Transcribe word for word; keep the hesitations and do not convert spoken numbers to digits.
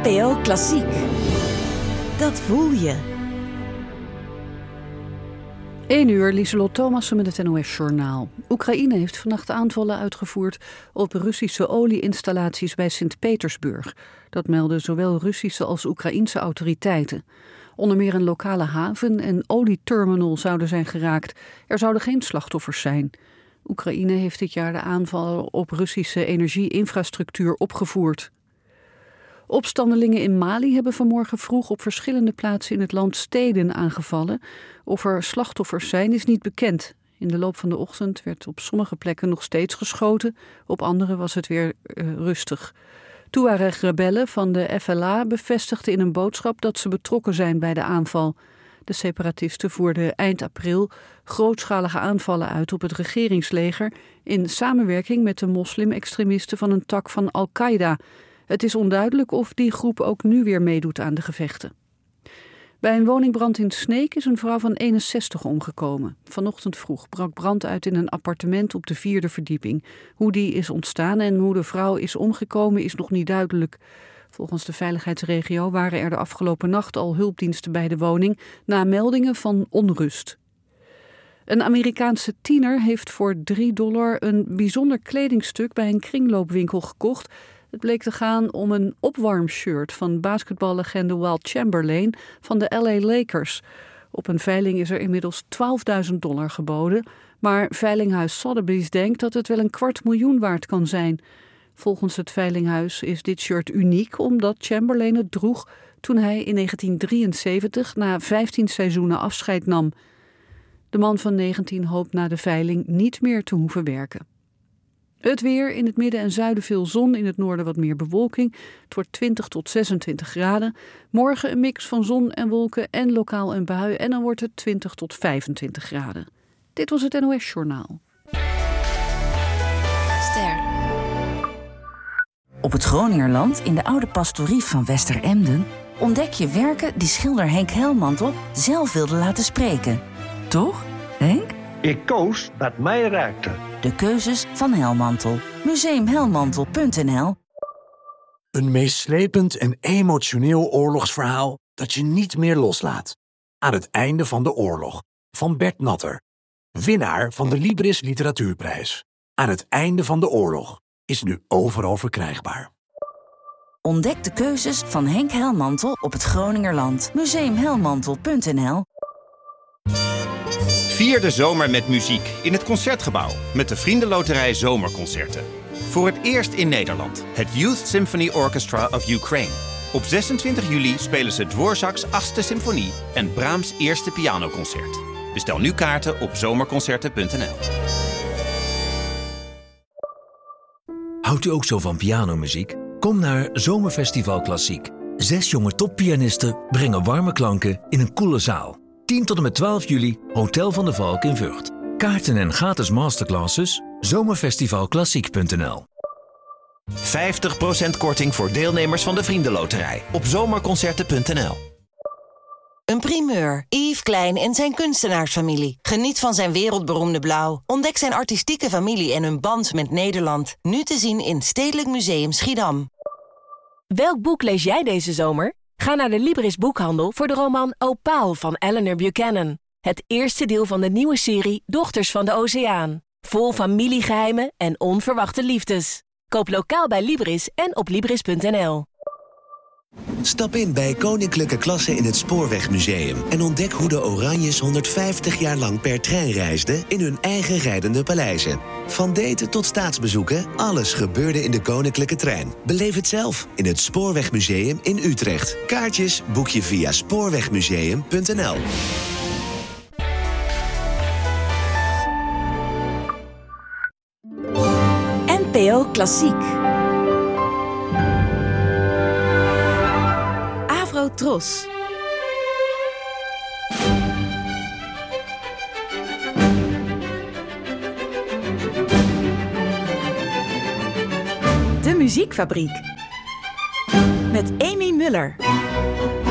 N P O Klassiek. Dat voel je. één uur, Lieselot Thomassen met het N O S-journaal. Oekraïne heeft vannacht aanvallen uitgevoerd op Russische olieinstallaties bij Sint-Petersburg. Dat melden zowel Russische als Oekraïense autoriteiten. Onder meer een lokale haven en olieterminal zouden zijn geraakt. Er zouden geen slachtoffers zijn. Oekraïne heeft dit jaar de aanvallen op Russische energie-infrastructuur opgevoerd. Opstandelingen in Mali hebben vanmorgen vroeg op verschillende plaatsen in het land steden aangevallen. Of er slachtoffers zijn is niet bekend. In de loop van de ochtend werd op sommige plekken nog steeds geschoten. Op andere was het weer uh, rustig. Tuareg-rebellen van de F L A bevestigden in een boodschap dat ze betrokken zijn bij de aanval. De separatisten voerden eind april grootschalige aanvallen uit op het regeringsleger in samenwerking met de moslim-extremisten van een tak van Al-Qaeda. Het is onduidelijk of die groep ook nu weer meedoet aan de gevechten. Bij een woningbrand in Sneek is een vrouw van eenenzestig omgekomen. Vanochtend vroeg brak brand uit in een appartement op de vierde verdieping. Hoe die is ontstaan en hoe de vrouw is omgekomen is nog niet duidelijk. Volgens de veiligheidsregio waren er de afgelopen nacht al hulpdiensten bij de woning na meldingen van onrust. Een Amerikaanse tiener heeft voor drie dollar een bijzonder kledingstuk bij een kringloopwinkel gekocht. Het bleek te gaan om een opwarmshirt van basketballegende Wilt Chamberlain van de L A Lakers. Op een veiling is er inmiddels twaalfduizend dollar geboden, maar veilinghuis Sotheby's denkt dat het wel een kwart miljoen waard kan zijn. Volgens het veilinghuis is dit shirt uniek omdat Chamberlain het droeg toen hij in negentien drieënzeventig na vijftien seizoenen afscheid nam. De man van negentien hoopt na de veiling niet meer te hoeven werken. Het weer, in het midden en zuiden veel zon, in het noorden wat meer bewolking. Het wordt twintig tot zesentwintig graden. Morgen een mix van zon en wolken en lokaal een bui en dan wordt het twintig tot vijfentwintig graden. Dit was het N O S-journaal. Ster. Op het Groningerland, in de oude pastorie van Westeremden, ontdek je werken die schilder Henk Helmantel zelf wilde laten spreken. Toch, Henk? Ik koos wat mij raakte. De keuzes van Helmantel. museum helmantel punt n l. Een meeslepend en emotioneel oorlogsverhaal dat je niet meer loslaat. Aan het einde van de oorlog. Van Bert Natter. Winnaar van de Libris Literatuurprijs. Aan het einde van de oorlog. Is nu overal verkrijgbaar. Ontdek de keuzes van Henk Helmantel op het Groningerland. museum helmantel punt n l. Vier de zomer met muziek in het Concertgebouw met de Vriendenloterij Zomerconcerten. Voor het eerst in Nederland, het Youth Symphony Orchestra of Ukraine. Op zesentwintig juli spelen ze Dvorak's achtste symfonie en Brahms' eerste pianoconcert. Bestel nu kaarten op zomerconcerten punt n l. Houdt u ook zo van pianomuziek? Kom naar Zomerfestival Klassiek. Zes jonge toppianisten brengen warme klanken in een koele zaal. tien tot en met twaalf juli, Hotel van de Valk in Vught. Kaarten en gratis masterclasses, zomerfestivalklassiek punt n l. vijftig procent korting voor deelnemers van de Vriendenloterij op zomerconcerten punt n l. Een primeur. Yves Klein en zijn kunstenaarsfamilie. Geniet van zijn wereldberoemde blauw. Ontdek zijn artistieke familie en hun band met Nederland. Nu te zien in Stedelijk Museum Schiedam. Welk boek lees jij deze zomer? Ga naar de Libris boekhandel voor de roman Opaal van Eleanor Buchanan. Het eerste deel van de nieuwe serie Dochters van de Oceaan. Vol familiegeheimen en onverwachte liefdes. Koop lokaal bij Libris en op libris punt n l. Stap in bij Koninklijke Klasse in het Spoorwegmuseum en ontdek hoe de Oranjes honderdvijftig jaar lang per trein reisden in hun eigen rijdende paleizen. Van daten tot staatsbezoeken, alles gebeurde in de Koninklijke Trein. Beleef het zelf in het Spoorwegmuseum in Utrecht. Kaartjes boek je via spoorwegmuseum punt n l. N P O Klassiek. Tros. De Muziekfabriek. Met Amy Muller.